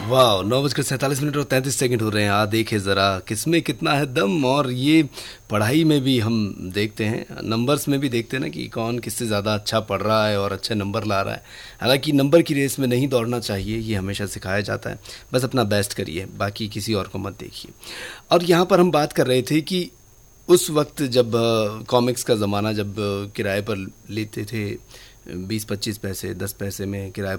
वाह, 9:47 और 33 सेकंड हो रहे हैं। देखे ज़रा किसमें कितना है दम। और ये पढ़ाई में भी हम देखते हैं, नंबर्स में भी देखते हैं ना कि कौन किससे ज़्यादा अच्छा पढ़ रहा है और अच्छे नंबर ला रहा है। हालांकि नंबर की रेस में नहीं दौड़ना चाहिए, ये हमेशा सिखाया जाता है। बस अपना बेस्ट करिए, बाकी किसी और को मत देखिए। और यहाँ पर हम बात कर रहे थे कि उस वक्त जब कॉमिक्स का ज़माना, जब किराए पर लेते थे 20-25 पैसे 10 पैसे में किराए